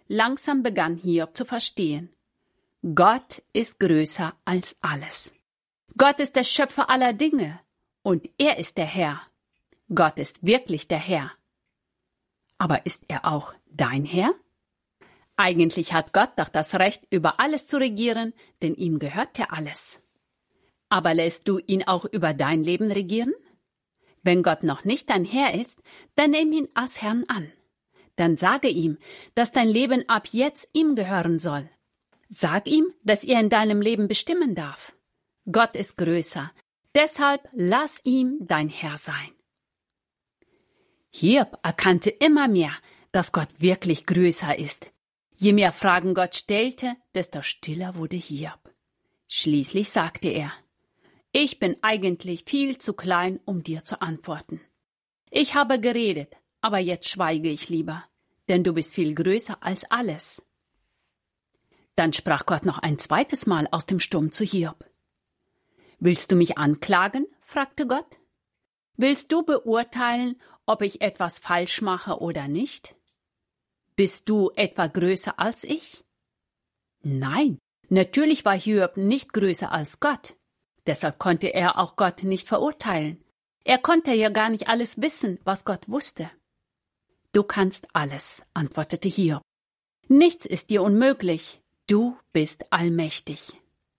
langsam begann Hiob zu verstehen. Gott ist größer als alles. Gott ist der Schöpfer aller Dinge und er ist der Herr. Gott ist wirklich der Herr. Aber ist er auch dein Herr? Eigentlich hat Gott doch das Recht, über alles zu regieren, denn ihm gehört ja alles. Aber lässt du ihn auch über dein Leben regieren? Wenn Gott noch nicht dein Herr ist, dann nimm ihn als Herrn an. Dann sage ihm, dass dein Leben ab jetzt ihm gehören soll. Sag ihm, dass er in deinem Leben bestimmen darf. Gott ist größer, deshalb lass ihm dein Herr sein. Hiob erkannte immer mehr, dass Gott wirklich größer ist. Je mehr Fragen Gott stellte, desto stiller wurde Hiob. Schließlich sagte er: Ich bin eigentlich viel zu klein, um dir zu antworten. Ich habe geredet, aber jetzt schweige ich lieber, denn du bist viel größer als alles. Dann sprach Gott noch ein zweites Mal aus dem Sturm zu Hiob. Willst du mich anklagen? Fragte Gott. Willst du beurteilen, ob ich etwas falsch mache oder nicht? Bist du etwa größer als ich? Nein, natürlich war Hiob nicht größer als Gott. Deshalb konnte er auch Gott nicht verurteilen. Er konnte ja gar nicht alles wissen, was Gott wusste. Du kannst alles, antwortete Hiob. Nichts ist dir unmöglich. Du bist allmächtig.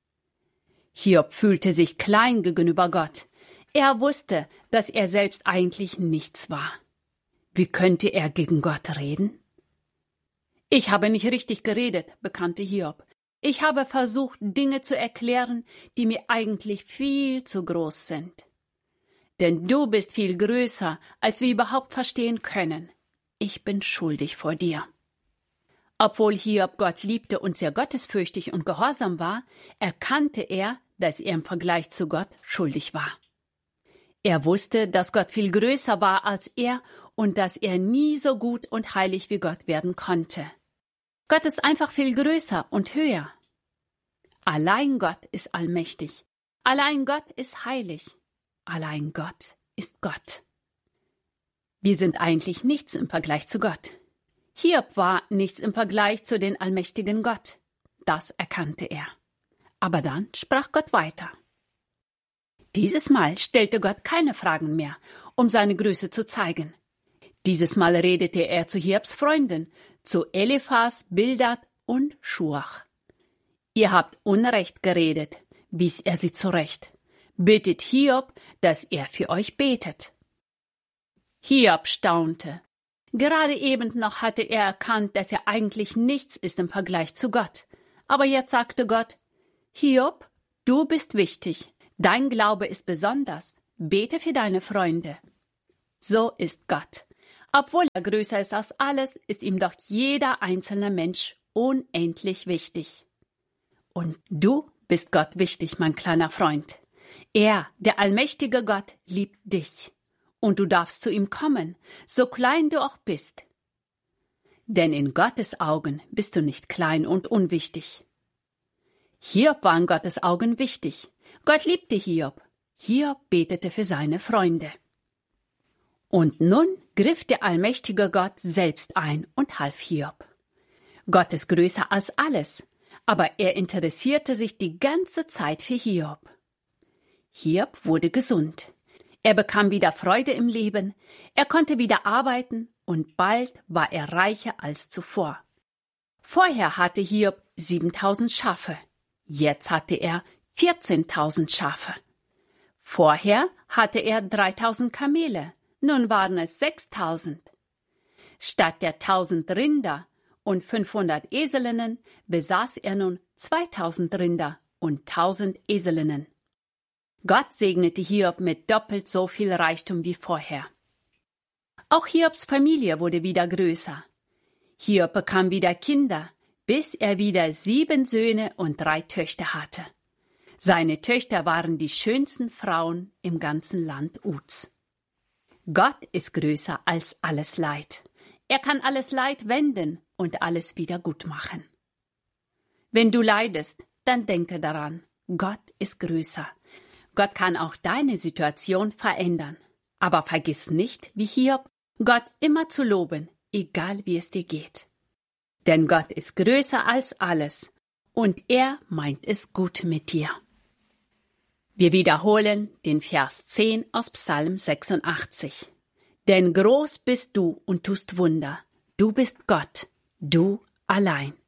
Hiob fühlte sich klein gegenüber Gott. Er wusste, dass er selbst eigentlich nichts war. Wie könnte er gegen Gott reden? Ich habe nicht richtig geredet, bekannte Hiob. Ich habe versucht, Dinge zu erklären, die mir eigentlich viel zu groß sind. Denn du bist viel größer, als wir überhaupt verstehen können. Ich bin schuldig vor dir. Obwohl Hiob Gott liebte und sehr gottesfürchtig und gehorsam war, erkannte er, dass er im Vergleich zu Gott schuldig war. Er wusste, dass Gott viel größer war als er und dass er nie so gut und heilig wie Gott werden konnte. Gott ist einfach viel größer und höher. Allein Gott ist allmächtig. Allein Gott ist heilig. Allein Gott ist Gott. Wir sind eigentlich nichts im Vergleich zu Gott. Hiob war nichts im Vergleich zu den allmächtigen Gott. Das erkannte er. Aber dann sprach Gott weiter. Dieses Mal stellte Gott keine Fragen mehr, um seine Größe zu zeigen. Dieses Mal redete er zu Hiobs Freunden, zu Eliphas, Bildad und Schuach. Ihr habt Unrecht geredet, wies er sie zurecht. Bittet Hiob, dass er für euch betet. Hiob staunte. Gerade eben noch hatte er erkannt, dass er eigentlich nichts ist im Vergleich zu Gott. Aber jetzt sagte Gott: Hiob, du bist wichtig. Dein Glaube ist besonders. Bete für deine Freunde. So ist Gott. Obwohl er größer ist als alles, ist ihm doch jeder einzelne Mensch unendlich wichtig. Und du bist Gott wichtig, mein kleiner Freund. Er, der allmächtige Gott, liebt dich. Und du darfst zu ihm kommen, so klein du auch bist. Denn in Gottes Augen bist du nicht klein und unwichtig. Hiob war in Gottes Augen wichtig. Gott liebte Hiob. Hiob betete für seine Freunde. Und nun griff der allmächtige Gott selbst ein und half Hiob. Gott ist größer als alles, aber er interessierte sich die ganze Zeit für Hiob. Hiob wurde gesund. Er bekam wieder Freude im Leben, er konnte wieder arbeiten und bald war er reicher als zuvor. Vorher hatte Hiob 7.000 Schafe, jetzt hatte er 14.000 Schafe. Vorher hatte er 3.000 Kamele, nun waren es 6.000. Statt der 1.000 Rinder und 500 Eselinnen besaß er nun 2.000 Rinder und 1.000 Eselinnen. Gott segnete Hiob mit doppelt so viel Reichtum wie vorher. Auch Hiobs Familie wurde wieder größer. Hiob bekam wieder Kinder, bis er wieder 7 Söhne und 3 Töchter hatte. Seine Töchter waren die schönsten Frauen im ganzen Land Uz. Gott ist größer als alles Leid. Er kann alles Leid wenden und alles wieder gut machen. Wenn du leidest, dann denke daran, Gott ist größer. Gott kann auch deine Situation verändern. Aber vergiss nicht, wie Hiob, Gott immer zu loben, egal wie es dir geht. Denn Gott ist größer als alles und er meint es gut mit dir. Wir wiederholen den Vers 10 aus Psalm 86. Denn groß bist du und tust Wunder. Du bist Gott, du allein.